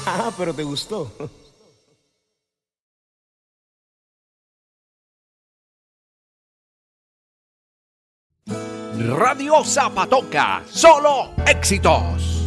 Ah, pero te gustó. Radio Zapatoca, solo éxitos.